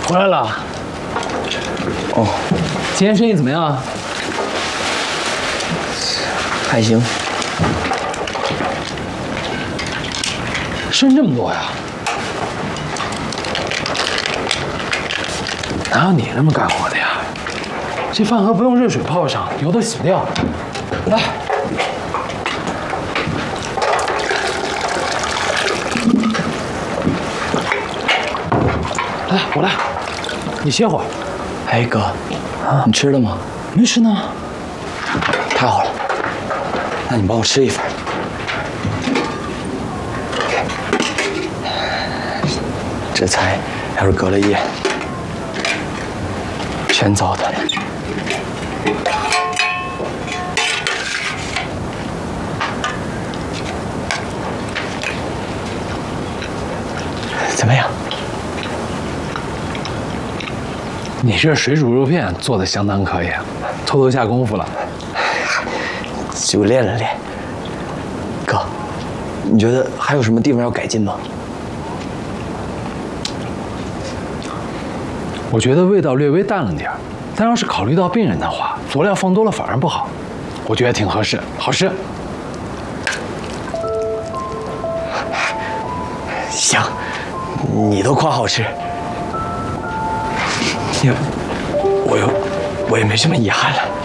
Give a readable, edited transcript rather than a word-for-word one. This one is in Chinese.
回来了。 哦， 今天生意怎么样？ 还行。 剩这么多呀？哪有你那么干活的呀？这饭盒不用热水泡上，油都洗不掉。来。 来，我来，你歇会儿。 哎，哥，啊，你吃了吗？ 没吃呢。 太好了，那你帮我吃一份。这菜要是隔了夜，全糟蹋了。怎么样？ 你这水煮肉片做的相当可以，偷偷下功夫了。 就练了练。哥，你觉得还有什么地方要改进吗？ 我觉得味道略微淡了点儿，但要是考虑到病人的话，佐料放多了反而不好。我觉得挺合适，好吃。 行，你都夸好吃。 我也没什么遗憾了。